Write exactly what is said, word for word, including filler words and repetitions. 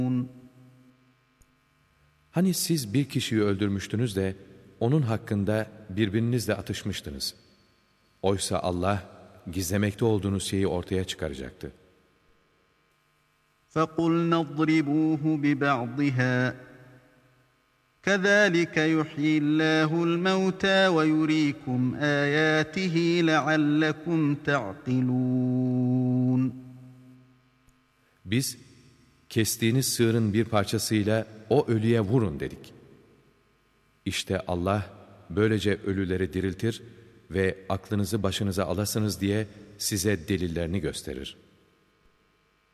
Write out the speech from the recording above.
Hani siz bir kişiyi öldürmüştünüz de onun hakkında birbirinizle atışmıştınız. Oysa Allah gizlemekte olduğunuz şeyi ortaya çıkaracaktı. فَقُلْنَا اضْرِبُوهُ بِبَعْضِهَا كَذَٰلِكَ يُحْيِي اللّٰهُ الْمَوْتَى وَيُرِيكُمْ آيَاتِهِ لَعَلَّكُمْ تَعْقِلُونَ Biz kestiğiniz sığırın bir parçasıyla o ölüye vurun dedik. İşte Allah böylece ölüleri diriltir ve aklınızı başınıza alasınız diye size delillerini gösterir.